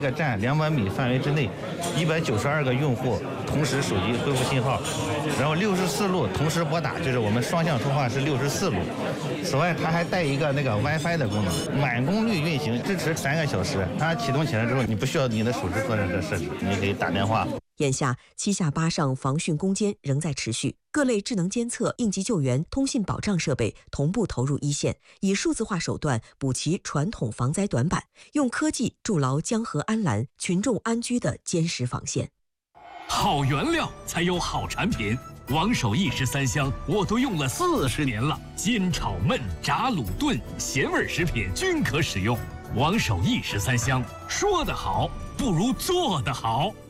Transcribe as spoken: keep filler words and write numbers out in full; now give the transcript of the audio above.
这个占两百米范围之内，一百九十二个用户同时手机恢复信号，然后六十四路同时拨打，就是我们双向通话是六十四路。此外，它还带一个那个 WiFi 的功能，满功率运行，支持三个小时。它启动起来之后，你不需要你的手机做任何设置，你可以打电话。 眼下，七下八上防汛攻坚仍在持续，各类智能监测、应急救援、通信保障设备同步投入一线，以数字化手段补齐传统防灾短板，用科技筑牢江河安澜、群众安居的坚实防线。 好原料才有好产品，王守义十三香我都用了四十年了，煎炒焖炸卤炖咸味食品均可使用。王守义十三香，说得好不如做得好。